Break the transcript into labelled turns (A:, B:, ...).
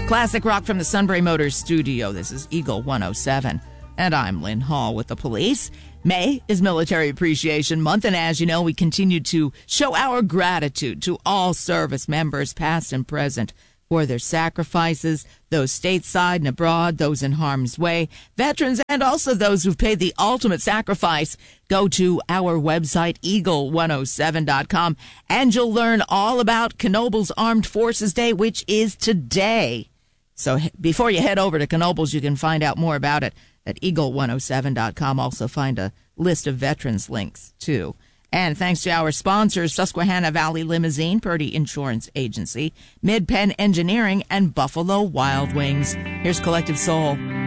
A: Classic rock from the Sunbury Motors studio. This is Eagle 107. And I'm Lynn Hall with the police. May is Military Appreciation Month, and as you know, we continue to show our gratitude to all service members, past and present, for their sacrifices, those stateside and abroad, those in harm's way, veterans, and also those who've paid the ultimate sacrifice. Go to our website, eagle107.com, and you'll learn all about Knoebels Armed Forces Day, which is today. So before you head over to Knoebels, you can find out more about it at eagle107.com. Also find a list of veterans links, too. And thanks to our sponsors, Susquehanna Valley Limousine, Purdy Insurance Agency, Mid-Penn Engineering, and Buffalo Wild Wings. Here's Collective Soul.